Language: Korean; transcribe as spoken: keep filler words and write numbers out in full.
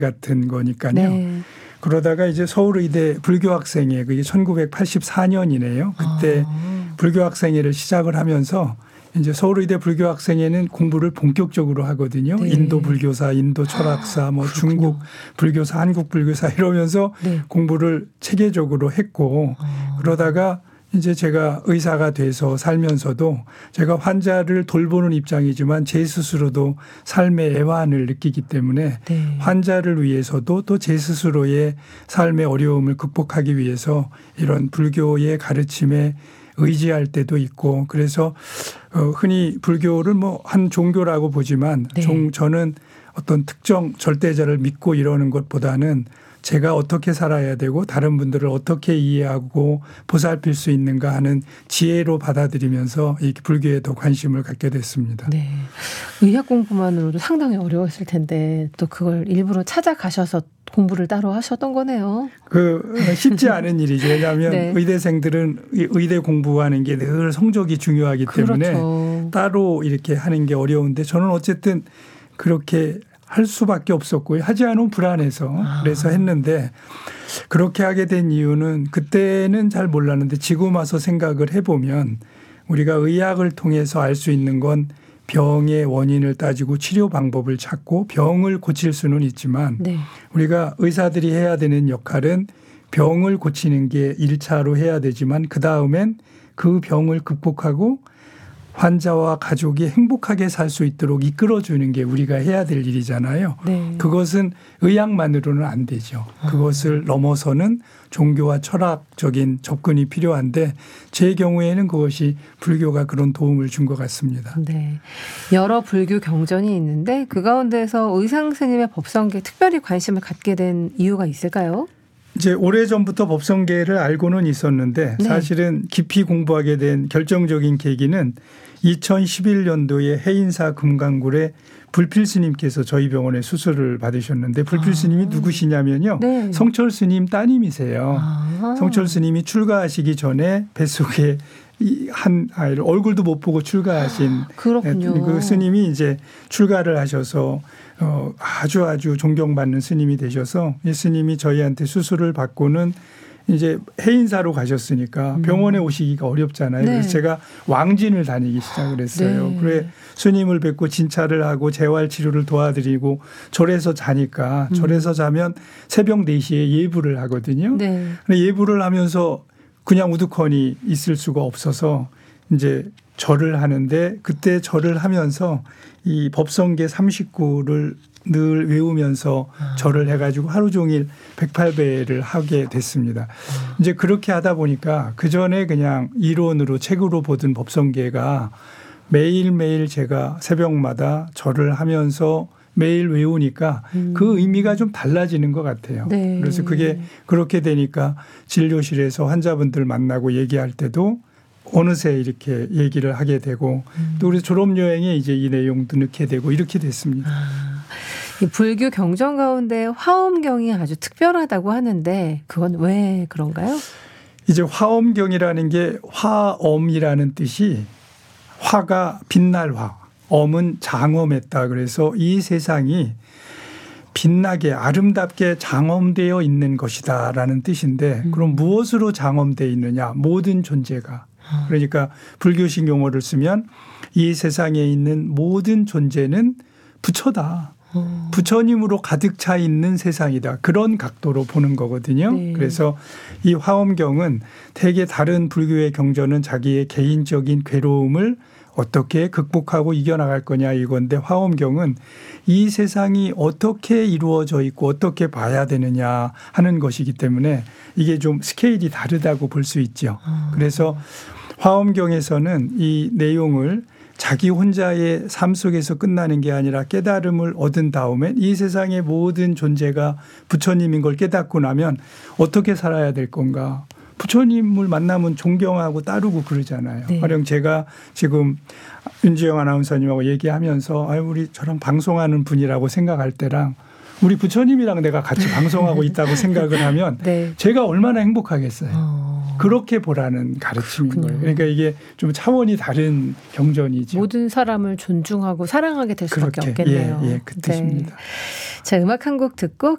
같은 거니까요. 네. 그러다가 이제 서울의대 불교학생회, 그게 천구백팔십사 년이네요. 그때 아. 불교학생회를 시작을 하면서 이제 서울의대 불교학생회는 공부를 본격적으로 하거든요. 네. 인도 불교사, 인도 철학사, 뭐 그렇군요. 중국 불교사, 한국 불교사 이러면서 네. 공부를 체계적으로 했고 아. 그러다가 이제 제가 의사가 돼서 살면서도 제가 환자를 돌보는 입장이지만 제 스스로도 삶의 애환을 느끼기 때문에 네. 환자를 위해서도 또 제 스스로의 삶의 어려움을 극복하기 위해서 이런 불교의 가르침에 의지할 때도 있고 그래서 어 흔히 불교를 뭐 한 종교라고 보지만 네. 종 저는 어떤 특정 절대자를 믿고 이러는 것보다는 제가 어떻게 살아야 되고 다른 분들을 어떻게 이해하고 보살필 수 있는가 하는 지혜로 받아들이면서 이 불교에 더 관심을 갖게 됐습니다. 네. 의학 공부만으로도 상당히 어려웠을 텐데 또 그걸 일부러 찾아가셔서 공부를 따로 하셨던 거네요. 그 쉽지 않은 일이죠. 왜냐하면 네. 의대생들은 의대 공부하는 게 늘 성적이 중요하기 때문에 그렇죠. 따로 이렇게 하는 게 어려운데 저는 어쨌든 그렇게 할 수밖에 없었고요. 하지 않으면 불안해서 아. 그래서 했는데 그렇게 하게 된 이유는 그때는 잘 몰랐는데 지금 와서 생각을 해보면 우리가 의학을 통해서 알 수 있는 건 병의 원인을 따지고 치료 방법을 찾고 병을 고칠 수는 있지만 네. 우리가 의사들이 해야 되는 역할은 병을 고치는 게 일 차로 해야 되지만 그다음엔 그 병을 극복하고 환자와 가족이 행복하게 살 수 있도록 이끌어주는 게 우리가 해야 될 일이잖아요. 네. 그것은 의학만으로는 안 되죠. 그것을 넘어서는 종교와 철학적인 접근이 필요한데 제 경우에는 그것이 불교가 그런 도움을 준 것 같습니다. 네. 여러 불교 경전이 있는데 그 가운데서 의상 스님의 법성계에 특별히 관심을 갖게 된 이유가 있을까요? 이제 오래전부터 법성계를 알고는 있었는데 네. 사실은 깊이 공부하게 된 결정적인 계기는 이천십일 년도에 해인사 금강굴에 불필 스님께서 저희 병원에 수술을 받으셨는데 불필 스님이 아. 누구시냐면요. 네. 성철 스님 따님이세요. 아. 성철 스님이 출가하시기 전에 뱃속에 이 한 아이를 얼굴도 못 보고 출가하신 그렇군요. 그 스님이 이제 출가를 하셔서 어 아주 아주 존경받는 스님이 되셔서 이 스님이 저희한테 수술을 받고는 이제 해인사로 가셨으니까 병원에 오시기가 어렵잖아요. 네. 그래서 제가 왕진을 다니기 시작을 했어요. 네. 그래 스님을 뵙고 진찰을 하고 재활 치료를 도와드리고 절에서 자니까 음. 절에서 자면 새벽 네 시에 예불을 하거든요. 네. 근데 예불을 하면서 그냥 우두커니 있을 수가 없어서 이제 절을 하는데 그때 절을 하면서 이 법성계 삼십구를 늘 외우면서 아. 절을 해가지고 하루 종일 백팔 배를 하게 됐습니다. 아. 이제 그렇게 하다 보니까 그 전에 그냥 이론으로 책으로 보던 법성계가 매일매일 제가 새벽마다 절을 하면서 매일 외우니까 음. 그 의미가 좀 달라지는 것 같아요. 네. 그래서 그게 그렇게 되니까 진료실에서 환자분들 만나고 얘기할 때도 어느새 이렇게 얘기를 하게 되고 음. 또 우리 졸업여행에 이제 이 내용도 넣게 되고 이렇게 됐습니다. 아, 이 불교 경전 가운데 화엄경이 아주 특별하다고 하는데 그건 왜 그런가요? 이제 화엄경이라는 게 화엄이라는 뜻이 화가 빛날 화, 엄은 장엄했다. 그래서 이 세상이 빛나게 아름답게 장엄되어 있는 것이다라는 뜻인데 음. 그럼 무엇으로 장엄되어 있느냐? 모든 존재가. 그러니까 불교식 용어를 쓰면 이 세상에 있는 모든 존재는 부처다. 어. 부처님으로 가득 차 있는 세상이다. 그런 각도로 보는 거거든요. 네. 그래서 이 화엄경은 대개 다른 불교의 경전은 자기의 개인적인 괴로움을 어떻게 극복하고 이겨나갈 거냐 이건데 화엄경은 이 세상이 어떻게 이루어져 있고 어떻게 봐야 되느냐 하는 것이기 때문에 이게 좀 스케일이 다르다고 볼 수 있죠. 그래서 화엄경에서는 이 내용을 자기 혼자의 삶 속에서 끝나는 게 아니라 깨달음을 얻은 다음에 이 세상의 모든 존재가 부처님인 걸 깨닫고 나면 어떻게 살아야 될 건가. 부처님을 만나면 존경하고 따르고 그러잖아요. 네. 가령 제가 지금 윤지영 아나운서님하고 얘기하면서 아유 우리 저랑 방송하는 분이라고 생각할 때랑 우리 부처님이랑 내가 같이 방송하고 있다고 생각을 하면 네. 제가 얼마나 행복하겠어요. 어. 그렇게 보라는 가르침인 그렇군요. 거예요. 그러니까 이게 좀 차원이 다른 경전이죠. 모든 사람을 존중하고 사랑하게 될 수밖에 그렇게 없겠네요. 예, 예, 그 뜻입니다. 네. 자, 음악 한 곡 듣고